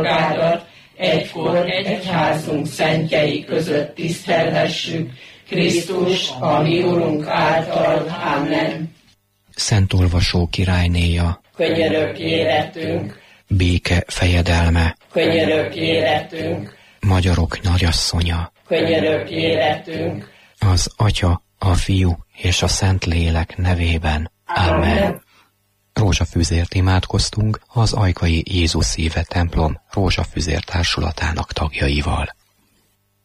szolgálat, egykor egyházunk szentjei között tisztelhessük, Krisztus, a mi Urunk által. Amen. Szentolvasó királynéja, Könyörögj érettünk, béke fejedelme, könyörögj érettünk, magyarok nagyasszonya, könyörögj érettünk. az Atya, a Fiú és a Szentlélek nevében. Amen. Rózsafüzért imádkoztunk az Ajkai Jézus Szíve templom rózsafüzér társulatának tagjaival.